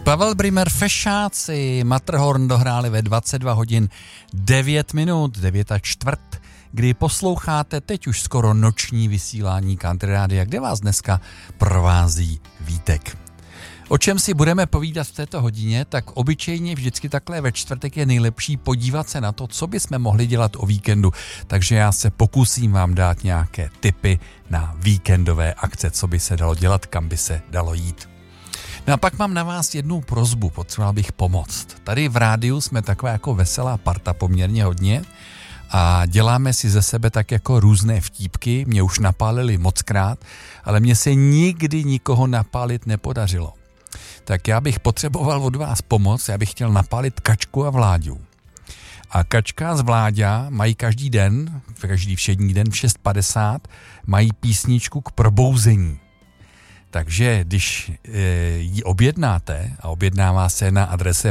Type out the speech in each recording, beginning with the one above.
Pavel Brimer, Fešáci, Matterhorn dohráli ve 22 hodin 9 minut, 9 a čtvrt, kdy posloucháte teď už skoro noční vysílání Country Rádia, kde vás dneska provází Vítek. O čem si budeme povídat v této hodině, tak obyčejně vždycky takhle ve čtvrtek je nejlepší podívat se na to, co bychom mohli dělat o víkendu. Takže já se pokusím vám dát nějaké tipy na víkendové akce, co by se dalo dělat, kam by se dalo jít. No a pak mám na vás jednu prosbu, potřeboval bych pomoct. Tady v rádiu jsme taková jako veselá parta poměrně hodně a děláme si ze sebe tak jako různé vtípky, mě už napálili mockrát, ale mně se nikdy nikoho napálit nepodařilo. Tak já bych potřeboval od vás pomoc, já bych chtěl napálit Kačku a Vláďu. A Kačka z Vláďa mají každý den, každý všední den v 6:50 mají písničku k probouzení. Takže když ji objednáte a objednává se na adrese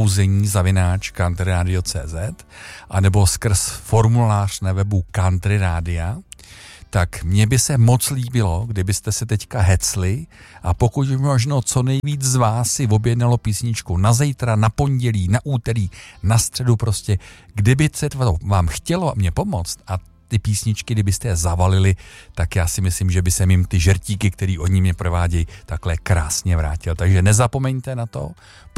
probouzení@countryradio.cz anebo skrz formulář na webu Country Rádia, tak mně by se moc líbilo, kdybyste se teďka hecli a pokud možno co nejvíc z vás si objednalo písničku na zítra, na pondělí, na úterý, na středu prostě, kdyby se vám chtělo mě pomoct a ty písničky, kdybyste je zavalili, tak já si myslím, že by se jim ty žertíky, který oni mě provádějí, takhle krásně vrátil. Takže nezapomeňte na to,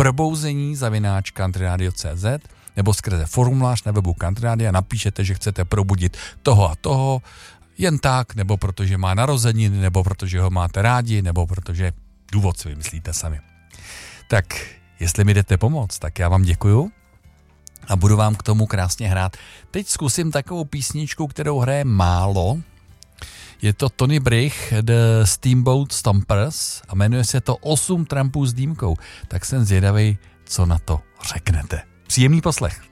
probouzení@countryradio.cz nebo skrze formulář na webu Country Rádia napíšete, že chcete probudit toho a toho, jen tak, nebo protože má narozeniny, nebo protože ho máte rádi, nebo protože důvod si vymyslíte sami. Tak, jestli mi jdete pomoct, tak já vám děkuju a budu vám k tomu krásně hrát. Teď zkusím takovou písničku, kterou hraje málo. Je to Tony Brich, The Steamboat Stompers a jmenuje se to 8 trampů s dýmkou. Tak jsem zvědavej, co na to řeknete. Příjemný poslech.